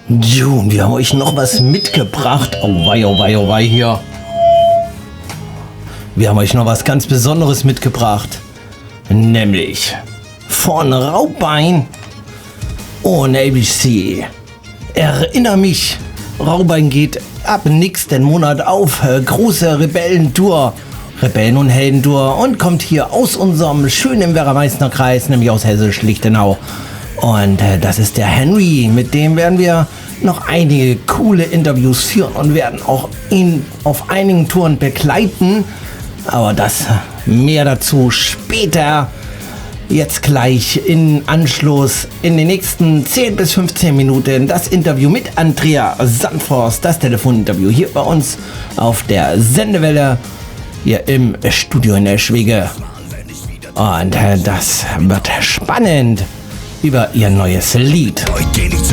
Jo, wir haben euch noch was mitgebracht. Oh wei hier. Wir haben euch noch was ganz Besonderes mitgebracht. Nämlich von Raubein und ABC. Erinner mich, Raubein geht ab nächsten Monat auf große Rebellentour. Rebellen- und Heldentour und kommt hier aus unserem schönen Werra-Meißner Kreis, nämlich aus Hessisch-Lichtenau. Und das ist der Henry, mit dem werden wir noch einige coole Interviews führen und werden auch ihn auf einigen Touren begleiten. Aber das mehr dazu später. Jetzt gleich in Anschluss in den nächsten 10 bis 15 Minuten das Interview mit Andrea Sandforst, das Telefoninterview hier bei uns auf der Sendewelle, hier im Studio in der Schwege. Und das wird spannend über ihr neues Lied.